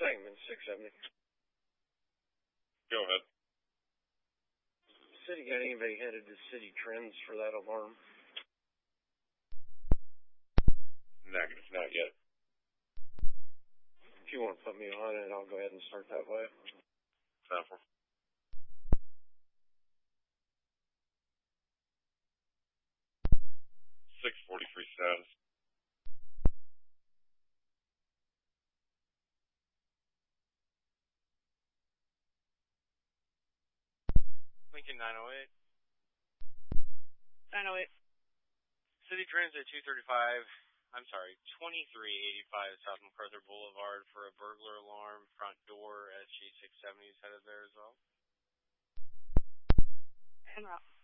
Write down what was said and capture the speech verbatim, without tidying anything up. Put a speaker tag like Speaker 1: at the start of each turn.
Speaker 1: Langman, six seventy.
Speaker 2: Go ahead.
Speaker 1: City got anybody headed to City Trends for that alarm?
Speaker 2: Negative, not yet.
Speaker 1: If you want to put me on it, I'll go ahead and start that way.
Speaker 2: Sample. six forty-three status.
Speaker 3: Lincoln nine oh eight.
Speaker 4: nine oh eight.
Speaker 3: City Transit two thirty-five, I'm sorry, twenty-three eighty-five South MacArthur Boulevard for a burglar alarm. Front door, S G six seventy is headed there as well.
Speaker 4: En route.